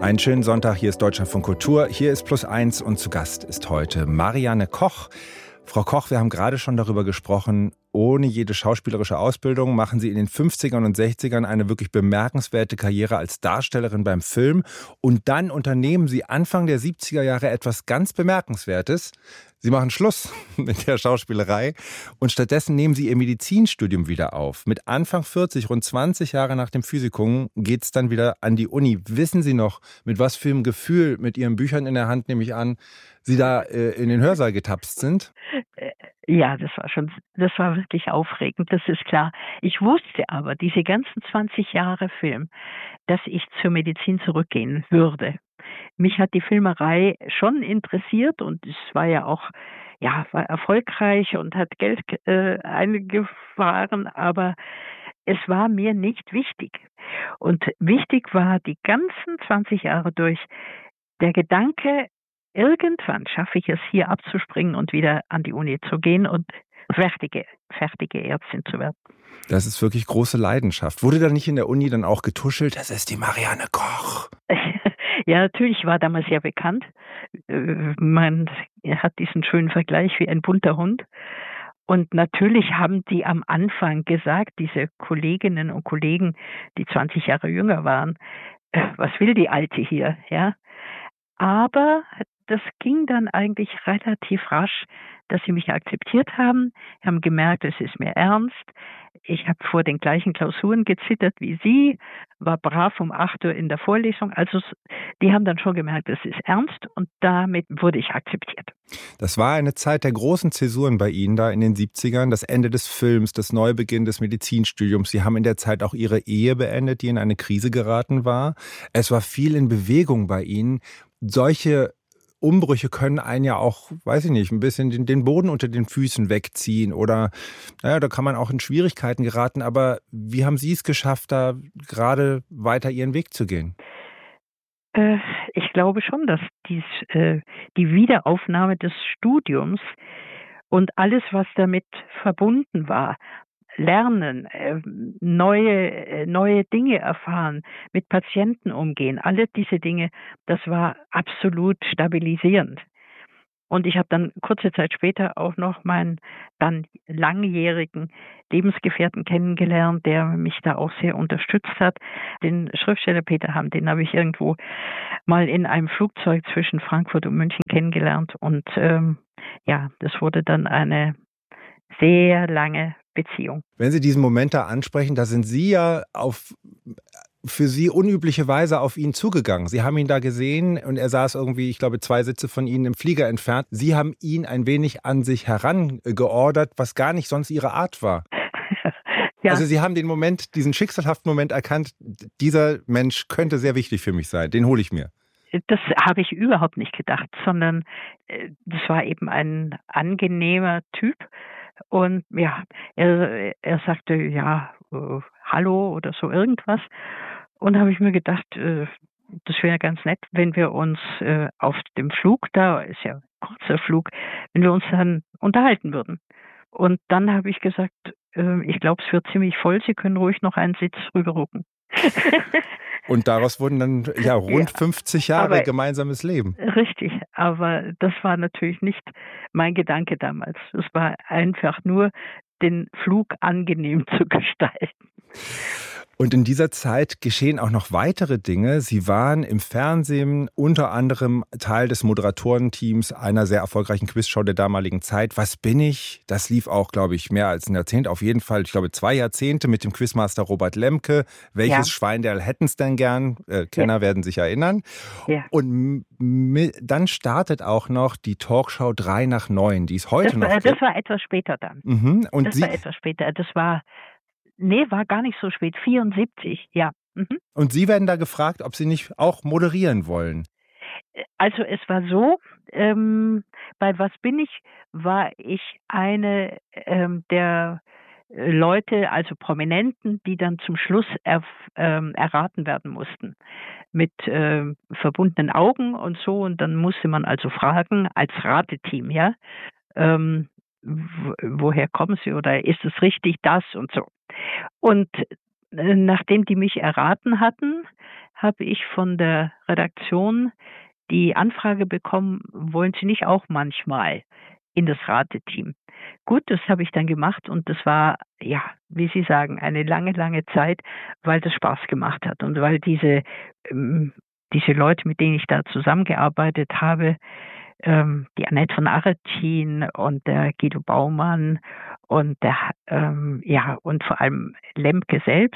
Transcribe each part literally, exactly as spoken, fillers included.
Einen schönen Sonntag, hier ist Deutschlandfunk Kultur, hier ist Plus eins und zu Gast ist heute Marianne Koch. Frau Koch, wir haben gerade schon darüber gesprochen, ohne jede schauspielerische Ausbildung machen Sie in den fünfzigern und sechzigern eine wirklich bemerkenswerte Karriere als Darstellerin beim Film. Und dann unternehmen Sie Anfang der siebziger Jahre etwas ganz Bemerkenswertes. Sie machen Schluss mit der Schauspielerei und stattdessen nehmen Sie Ihr Medizinstudium wieder auf. Mit Anfang vierzig, rund zwanzig Jahre nach dem Physikum, geht es dann wieder an die Uni. Wissen Sie noch, mit was für einem Gefühl, mit Ihren Büchern in der Hand, nehme ich an, Sie da äh, in den Hörsaal getapst sind? Ja, das war schon, das war wirklich aufregend, das ist klar. Ich wusste aber, diese ganzen zwanzig Jahre Film, dass ich zur Medizin zurückgehen würde. Mich hat die Filmerei schon interessiert und es war ja auch, ja, war erfolgreich und hat Geld äh, eingefahren, aber es war mir nicht wichtig. Und wichtig war die ganzen zwanzig Jahre durch der Gedanke, irgendwann schaffe ich es, hier abzuspringen und wieder an die Uni zu gehen und fertige, fertige Ärztin zu werden. Das ist wirklich große Leidenschaft. Wurde da nicht in der Uni dann auch getuschelt? Das ist die Marianne Koch. Ja, natürlich war damals sehr bekannt. Man hat diesen schönen Vergleich wie ein bunter Hund. Und natürlich haben die am Anfang gesagt, diese Kolleginnen und Kollegen, die zwanzig Jahre jünger waren, was will die Alte hier, ja? Aber das ging dann eigentlich relativ rasch, dass sie mich akzeptiert haben, haben gemerkt, es ist mir ernst. Ich habe vor den gleichen Klausuren gezittert wie Sie, war brav um acht Uhr in der Vorlesung. Also die haben dann schon gemerkt, es ist ernst und damit wurde ich akzeptiert. Das war eine Zeit der großen Zäsuren bei Ihnen da in den siebzigern, das Ende des Films, das Neubeginn des Medizinstudiums. Sie haben in der Zeit auch Ihre Ehe beendet, die in eine Krise geraten war. Es war viel in Bewegung bei Ihnen. Solche Umbrüche können einen ja auch, weiß ich nicht, ein bisschen den, den Boden unter den Füßen wegziehen oder naja, da kann man auch in Schwierigkeiten geraten. Aber wie haben Sie es geschafft, da gerade weiter Ihren Weg zu gehen? Äh, ich glaube schon, dass dies, äh, die Wiederaufnahme des Studiums und alles, was damit verbunden war, lernen, äh, neue, äh, neue Dinge erfahren, mit Patienten umgehen, alle diese Dinge, das war absolut stabilisierend. Und ich habe dann kurze Zeit später auch noch meinen dann langjährigen Lebensgefährten kennengelernt, der mich da auch sehr unterstützt hat. Den Schriftsteller Peter Hamm, den habe ich irgendwo mal in einem Flugzeug zwischen Frankfurt und München kennengelernt. Und ähm, ja, das wurde dann eine sehr lange Beziehung. Wenn Sie diesen Moment da ansprechen, da sind Sie ja auf für Sie unübliche Weise auf ihn zugegangen. Sie haben ihn da gesehen und er saß irgendwie, ich glaube, zwei Sitze von Ihnen im Flieger entfernt. Sie haben ihn ein wenig an sich herangeordert, was gar nicht sonst Ihre Art war. Ja. Also Sie haben den Moment, diesen schicksalhaften Moment erkannt, dieser Mensch könnte sehr wichtig für mich sein, den hole ich mir. Das habe ich überhaupt nicht gedacht, sondern äh, das war eben ein angenehmer Typ. Und ja, er, er sagte, ja, äh, hallo oder so irgendwas. Und da habe ich mir gedacht, äh, das wäre ganz nett, wenn wir uns äh, auf dem Flug, da ist ja ein kurzer Flug, wenn wir uns dann unterhalten würden. Und dann habe ich gesagt, äh, ich glaube, es wird ziemlich voll, Sie können ruhig noch einen Sitz rüberrücken. Und daraus wurden dann ja rund ja, fünfzig Jahre aber, gemeinsames Leben. Richtig, aber das war natürlich nicht mein Gedanke damals. Es war einfach nur, den Flug angenehm zu gestalten. Und in dieser Zeit geschehen auch noch weitere Dinge. Sie waren im Fernsehen unter anderem Teil des Moderatorenteams einer sehr erfolgreichen Quizshow der damaligen Zeit. Was bin ich? Das lief auch, glaube ich, mehr als ein Jahrzehnt. Auf jeden Fall, ich glaube, zwei Jahrzehnte mit dem Quizmaster Robert Lemke. Welches ja. Schweinderl hätten es denn gern? Äh, Kenner ja. werden sich erinnern. Ja. Und dann startet auch noch die Talkshow drei nach neun. Die ist heute das, noch. Das war etwas später dann. Mhm. Und das Sie, war etwas später. Das war Nee, war gar nicht so spät. vierundsiebzig, ja. Mhm. Und Sie werden da gefragt, ob Sie nicht auch moderieren wollen. Also es war so, ähm, bei Was bin ich, war ich eine ähm, der Leute, also Prominenten, die dann zum Schluss er, ähm, erraten werden mussten. Mit äh, verbundenen Augen und so. Und dann musste man also fragen, als Rateteam, ja, ähm, woher kommen Sie oder ist es richtig das und so. Und äh, nachdem die mich erraten hatten, habe ich von der Redaktion die Anfrage bekommen, wollen Sie nicht auch manchmal in das Rateteam? Gut, das habe ich dann gemacht und das war, ja, wie Sie sagen, eine lange, lange Zeit, weil das Spaß gemacht hat und weil diese, ähm, diese Leute, mit denen ich da zusammengearbeitet habe, ähm, die Annette von Aretin und der Guido Baumann und der, ähm, ja, und vor allem Lemke selbst,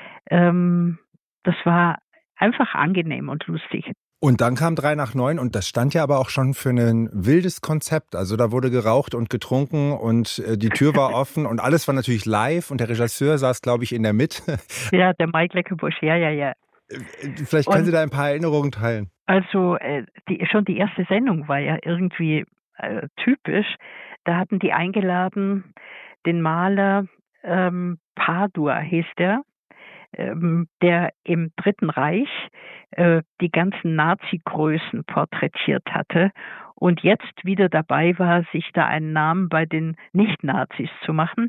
ähm, das war einfach angenehm und lustig. Und dann kam drei nach neun und das stand ja aber auch schon für ein wildes Konzept. Also da wurde geraucht und getrunken und äh, die Tür war offen und alles war natürlich live und der Regisseur saß, glaube ich, in der Mitte. Ja, der Mike Leckebusch, ja, ja, ja. Vielleicht können Und Sie da ein paar Erinnerungen teilen. Also äh, die, schon die erste Sendung war ja irgendwie äh, typisch. Da hatten die eingeladen den Maler ähm, Padua hieß der, ähm, der im Dritten Reich äh, die ganzen Nazi-Größen porträtiert hatte und jetzt wieder dabei war, sich da einen Namen bei den Nicht-Nazis zu machen.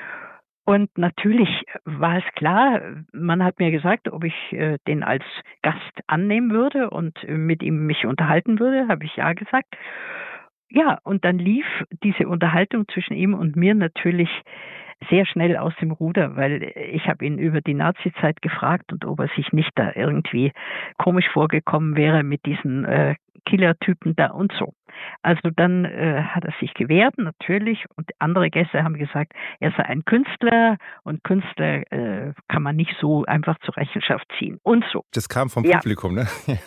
Und natürlich war es klar, man hat mir gesagt, ob ich äh, den als Gast annehmen würde und äh, mit ihm mich unterhalten würde, habe ich ja gesagt. Ja, und dann lief diese Unterhaltung zwischen ihm und mir natürlich sehr schnell aus dem Ruder, weil ich habe ihn über die Nazi-Zeit gefragt und ob er sich nicht da irgendwie komisch vorgekommen wäre mit diesen äh, Killer-Typen da und so. Also dann äh, hat er sich gewehrt natürlich und andere Gäste haben gesagt, er sei ein Künstler und Künstler äh, kann man nicht so einfach zur Rechenschaft ziehen und so. Das kam vom Ja. Publikum, ne? Ja.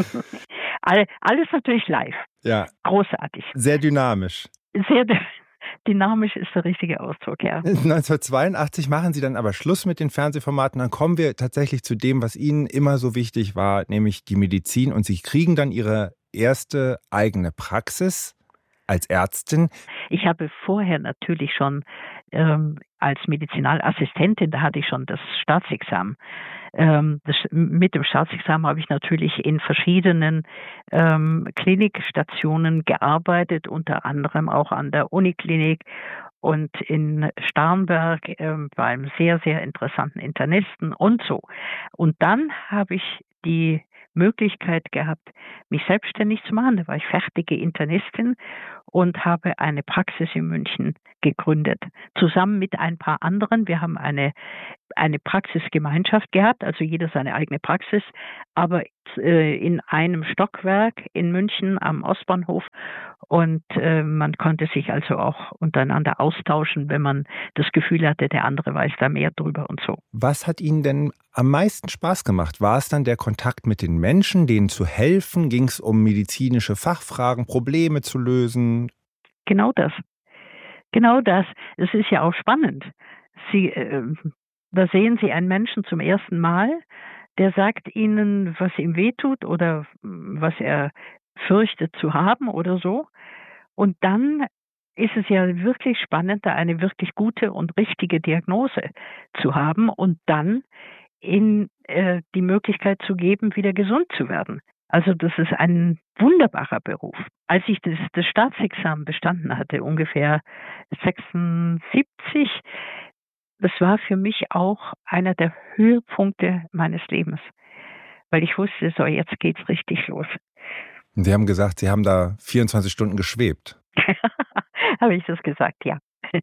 All, alles natürlich live. Ja. Großartig. Sehr dynamisch. Sehr dynamisch ist der richtige Ausdruck, ja. neunzehnhundertzweiundachtzig machen Sie dann aber Schluss mit den Fernsehformaten. Dann kommen wir tatsächlich zu dem, was Ihnen immer so wichtig war, nämlich die Medizin. Und Sie kriegen dann Ihre erste eigene Praxis als Ärztin. Ich habe vorher natürlich schon ähm, als Medizinalassistentin, da hatte ich schon das Staatsexamen. Ähm, das, mit dem Staatsexamen habe ich natürlich in verschiedenen ähm, Klinikstationen gearbeitet, unter anderem auch an der Uniklinik und in Starnberg äh, bei einem sehr, sehr interessanten Internisten und so. Und dann habe ich die Möglichkeit gehabt, mich selbstständig zu machen. Da war ich fertige Internistin und habe eine Praxis in München gegründet, zusammen mit ein paar anderen. Wir haben eine, eine Praxisgemeinschaft gehabt, also jeder seine eigene Praxis, aber äh, in einem Stockwerk in München am Ostbahnhof und äh, man konnte sich also auch untereinander austauschen, wenn man das Gefühl hatte, der andere weiß da mehr drüber und so. Was hat Ihnen denn am meisten Spaß gemacht? War es dann der Kontakt mit den Menschen, denen zu helfen? Ging es um medizinische Fachfragen, Probleme zu lösen? Genau das. Genau das. Es ist ja auch spannend. Sie, äh, da sehen Sie einen Menschen zum ersten Mal, der sagt Ihnen, was ihm wehtut oder was er fürchtet zu haben oder so. Und dann ist es ja wirklich spannend, da eine wirklich gute und richtige Diagnose zu haben und dann in äh, die Möglichkeit zu geben, wieder gesund zu werden. Also das ist ein wunderbarer Beruf. Als ich das, das Staatsexamen bestanden hatte, ungefähr sechsundsiebzig, das war für mich auch einer der Höhepunkte meines Lebens, weil ich wusste, so jetzt geht's richtig los. Sie haben gesagt, Sie haben da vierundzwanzig Stunden geschwebt. Habe ich das gesagt, ja.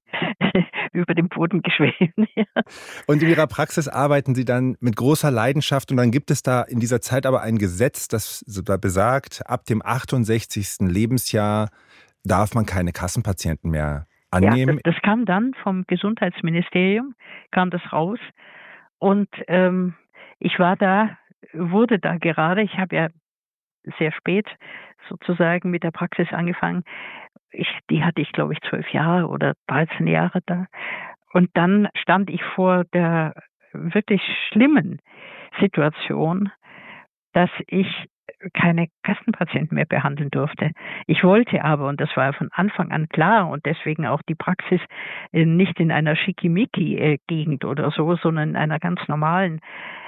Über dem Boden geschwebt. Ja. Und in Ihrer Praxis arbeiten Sie dann mit großer Leidenschaft und dann gibt es da in dieser Zeit aber ein Gesetz, das besagt, ab dem achtundsechzigsten Lebensjahr darf man keine Kassenpatienten mehr annehmen. Ja, das, das kam dann vom Gesundheitsministerium, kam das raus und ähm, ich war da, wurde da gerade, ich habe ja sehr spät sozusagen mit der Praxis angefangen. Ich, die hatte ich, glaube ich, zwölf Jahre oder dreizehn Jahre da. Und dann stand ich vor der wirklich schlimmen Situation, dass ich keine Kassenpatienten mehr behandeln durfte. Ich wollte aber, und das war von Anfang an klar, und deswegen auch die Praxis nicht in einer Schickimicki-Gegend oder so, sondern in einer ganz normalen.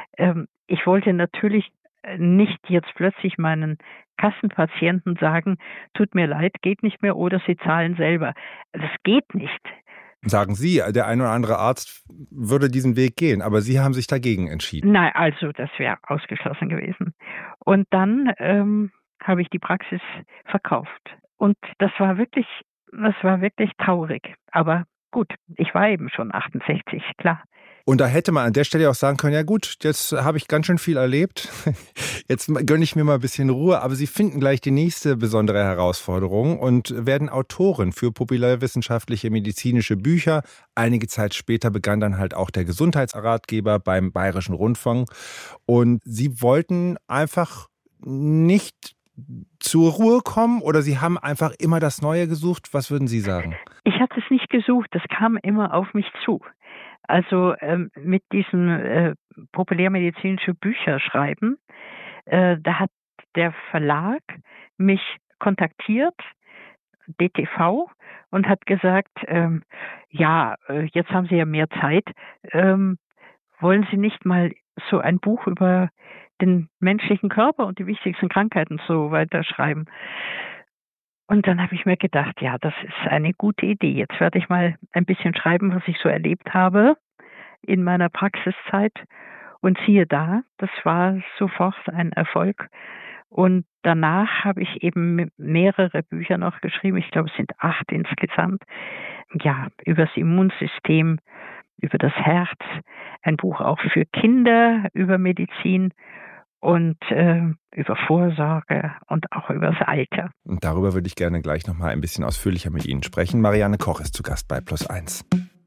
Ich wollte natürlich nicht jetzt plötzlich meinen Kassenpatienten sagen, tut mir leid, geht nicht mehr oder sie zahlen selber. Das geht nicht. Sagen Sie, der ein oder andere Arzt würde diesen Weg gehen, aber Sie haben sich dagegen entschieden. Nein, also das wäre ausgeschlossen gewesen. Und dann ähm, habe ich die Praxis verkauft. Und das war wirklich, das war wirklich traurig. Aber gut, ich war eben schon achtundsechzig, klar. Und da hätte man an der Stelle auch sagen können, ja gut, jetzt habe ich ganz schön viel erlebt, jetzt gönne ich mir mal ein bisschen Ruhe. Aber Sie finden gleich die nächste besondere Herausforderung und werden Autorin für populärwissenschaftliche medizinische Bücher. Einige Zeit später begann dann halt auch der Gesundheitsratgeber beim Bayerischen Rundfunk. Und Sie wollten einfach nicht zur Ruhe kommen oder Sie haben einfach immer das Neue gesucht? Was würden Sie sagen? Ich hatte es nicht gesucht, das kam immer auf mich zu. Also ähm, mit diesem äh, populärmedizinische Bücher schreiben, äh, da hat der Verlag mich kontaktiert, D T V, und hat gesagt, ähm, ja, äh, jetzt haben Sie ja mehr Zeit, ähm, wollen Sie nicht mal so ein Buch über den menschlichen Körper und die wichtigsten Krankheiten so weiterschreiben? Und dann habe ich mir gedacht, ja, das ist eine gute Idee. Jetzt werde ich mal ein bisschen schreiben, was ich so erlebt habe in meiner Praxiszeit. Und siehe da, das war sofort ein Erfolg. Und danach habe ich eben mehrere Bücher noch geschrieben. Ich glaube, es sind acht insgesamt. Ja, über das Immunsystem, über das Herz. Ein Buch auch für Kinder über Medizin. Und äh, über Vorsorge und auch über das Alter. Und darüber würde ich gerne gleich noch mal ein bisschen ausführlicher mit Ihnen sprechen. Marianne Koch ist zu Gast bei Plus eins.